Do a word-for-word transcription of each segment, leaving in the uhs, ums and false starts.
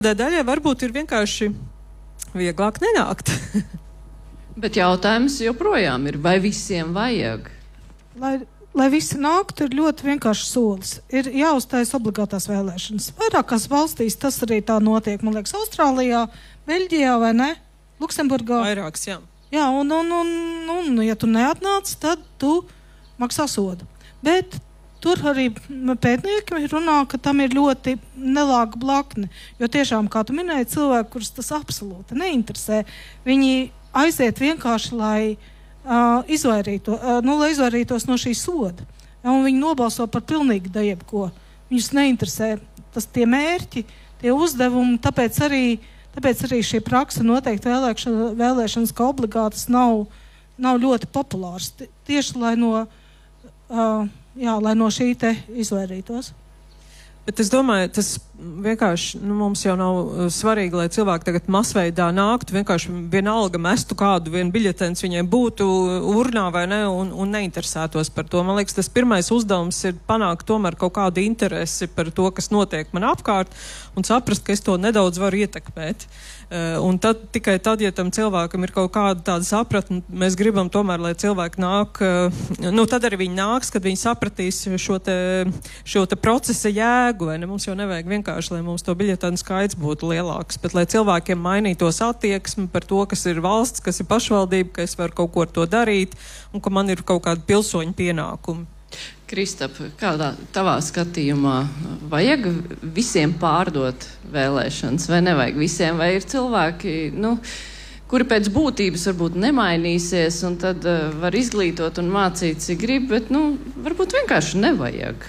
Daļai varbūt ir vienkārši vieglāk nenākt. Bet jautājums joprojām ir, vai visiem vajag? Lai, lai visi nāktu, ir ļoti vienkārši solis. Ir jāuztais obligātās vēlēšanas. Vairākās valstīs tas arī tā notiek. Man liekas, Austrālijā, Beļģijā vai ne? Luksemburgā. Vairāks, jā. Jā, un, un, un, un, un ja tu neatnāc, tad tu maksā sodu. Bet tur arī pētnieki runā, ka tam ir ļoti nelāga blakne. Jo tiešām, kā tu minēji, cilvēki, kurus tas absolūti neinteresē, viņi aiziet vienkārši, lai, uh, izvairīto, uh, nu, lai izvairītos no šī soda. Ja, un viņi nobalso par pilnīgi da jebko. Viņus neinteresē tas tie mērķi, tie uzdevumi, tāpēc arī, tāpēc arī šī praksa noteikti vēlēšana, vēlēšanas kā obligātas nav, nav ļoti populārs. Tieši, lai no... Uh, Jā, lai no šī te izvairītos. Bet es domāju, tas vienkārši, nu, mums jau nav svarīgi, lai cilvēki tagad masveidā nāktu, vienkārši vienalga mestu kādu, vienu biļetens viņiem būtu urnā vai ne, un, un neinteresētos par to. Man liekas, tas pirmais uzdevums ir panākt tomēr kaut kādu interesi par to, kas notiek man apkārt, un saprast, ka es to nedaudz varu ietekmēt. Uh, un tad, tikai tad, ja tam cilvēkam ir kaut kāda tāda sapratne, mēs gribam tomēr, lai cilvēki nāk, uh, nu tad arī viņi nāks, kad viņi sapratīs šo te, šo te procesa jēgu, vai ne? Mums jau nevajag vienkārši, lai mums to biļetenu skaits būtu lielāks, bet lai cilvēkiem mainītos attieksmi par to, kas ir valsts, kas ir pašvaldība, ka es varu kaut ko ar to darīt, un ka man ir kaut kādi pilsoņu pienākumi. Kristap, kādā tavā skatījumā vajag visiem pārdot vēlēšanas, vai nevajag visiem, vai ir cilvēki, nu, kuri pēc būtības varbūt nemainīsies, un tad uh, var izglītot un mācīt, cik grib, bet, nu, varbūt vienkārši nevajag?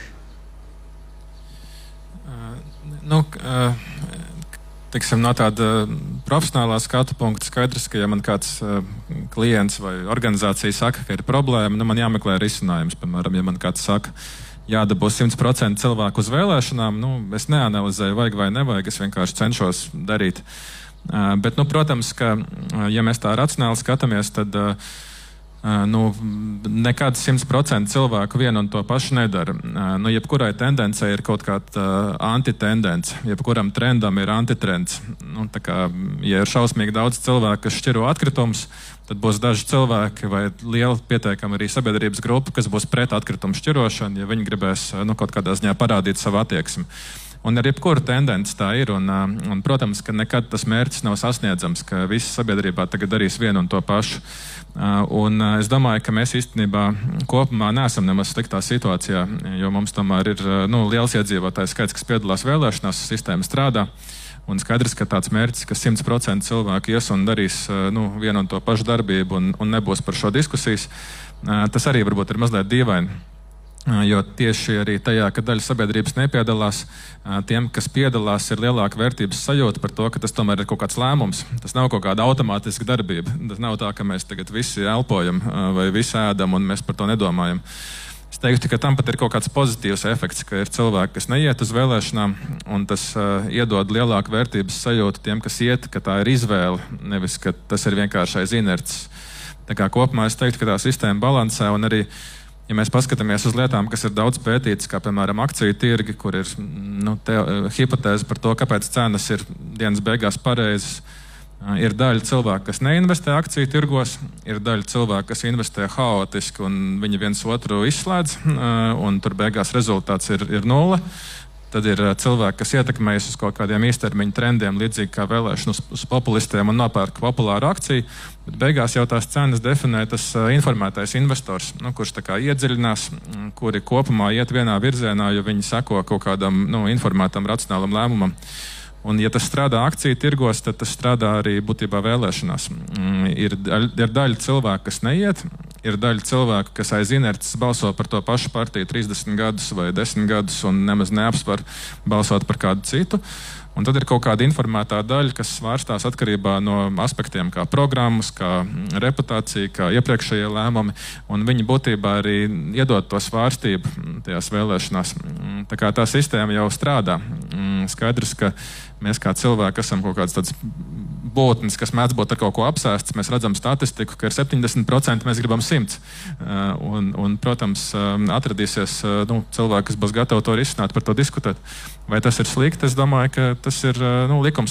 Uh, nu, uh, Tiksim, no tāda profesionālā skatu punkta skaidrs, ka ja man kāds uh, klients vai organizācija saka, ka ir problēma, nu man jāmeklē risinājums. Piemēram, ja man kāds saka, jādabū simt procenti cilvēku uz vēlēšanām, nu es neanalizēju, vajag vai nevajag, es vienkārši cenšos darīt. Uh, bet, nu, protams, ka uh, ja mēs tā racionāli skatāmies, tad uh, Uh, nu, nekad simt procenti cilvēku vienu un to pašu nedara. Uh, nu, jebkurai tendencei ir kaut kāda uh, antitendence, jebkuram trendam ir antitrends. Nu, tā kā, ja ir šausmīgi daudz cilvēku, kas šķiro atkritumus, tad būs daži cilvēki vai liela pieteikama arī sabiedrības grupa, kas būs pret atkritumu šķirošanu, ja viņi gribēs uh, nu, kaut kādā ziņā parādīt savu attieksmi. Un ar jebkuru tendenci tā ir, un, un, protams, ka nekad tas mērķis nav sasniedzams, ka visi sabiedrībā tagad darīs vienu un to pašu. Un es domāju, ka mēs īstenībā kopumā neesam nemaz sliktā situācijā, jo mums tomēr ir nu, liels iedzīvotājs skaits, kas piedalās vēlēšanās, sistēma strādā. Un skaidrs, ka tāds mērķis, ka simt procenti cilvēki ies un darīs nu, vienu un to pašu darbību un, un nebūs par šo diskusijas, tas arī varbūt ir mazliet dīvaini. Jo tieši arī tajā, ka daļa sabiedrības nepiedalās, tiem, kas piedalās, ir lielāka vērtības sajūta par to, ka tas tomēr ir kaut kāds lēmums. Tas nav kaut kāda automātiska darbība. Tas nav tā, ka mēs tagad visi elpojam vai visi ēdam un mēs par to nedomājam. Es teiktu, ka tam pat ir kaut kāds pozitīvs efekts, ka ir cilvēki, kas neiet uz vēlēšanām, un tas uh, iedod lielāku vērtības sajūtu tiem, kas iet, ka tā ir izvēle, nevis, ka tas ir vienkāršais inerts. Tā kā kopumā es teiktu, ka tā sistēma balansē, un arī ja mēs paskatāmies uz lietām, kas ir daudz pētītas, kā piemēram akciju tirgi, kur ir nu, te, hipotēze par to, kāpēc cenas ir dienas beigās pareizas, ir daļa cilvēku, kas neinvestē akciju tirgos, ir daļa cilvēku, kas investē haotiski un viņi viens otru izslēdz, un tur beigās rezultāts ir, ir nulle. Tad ir cilvēki, kas ietekmējas uz kaut kādiem īstermiņa trendiem, līdzīgi kā vēlēšanu uz, uz populistiem un nopērk populāru akciju, bet beigās jau tās cenas definē tas uh, informētais investors, nu, kurš tā kā iedziļinās, kuri kopumā iet vienā virzienā, jo viņi seko kaut kādam nu, informētam, racionālam lēmumam. Un, ja tas strādā akciju tirgos, tad tas strādā arī būtībā vēlēšanās. Mm, ir, ir daļa cilvēku, kas neiet, ir daļa cilvēku, kas aiz inerces balso par to pašu partiju trīsdesmit gadus vai desmit gadus un nemaz neapsvar balsot par kādu citu. Un tad ir kaut kāda informētā daļa, kas svārstās atkarībā no aspektiem kā programmas, kā reputācija, kā iepriekšējie lēmumi, un viņi būtībā arī iedod to svārstību tajās vēlēšanās. Tā kā tā sistēma jau strādā. Skaidrs, ka mēs kā cilvēki esam kaut kāds tāds būtnes, kas mēdz būt ar kaut ko apsēsts. Mēs redzam statistiku, ka ir septiņdesmit procenti, mēs gribam simt. Un, un, protams, atradīsies nu, cilvēki, kas būs gatavi to risināt, par to diskutēt. Vai tas ir slikti? Es domāju, ka tas ir nu, likums